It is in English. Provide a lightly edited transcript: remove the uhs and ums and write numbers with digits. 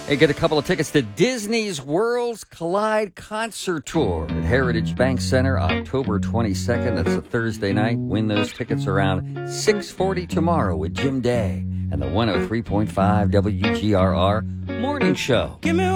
Hey, get a couple of tickets to Disney's Worlds Collide concert tour at Heritage Bank Center, October 22nd. That's a Thursday night. Win those tickets around 6:40 tomorrow with Jim Day and the 103.5 WGRR Morning Show.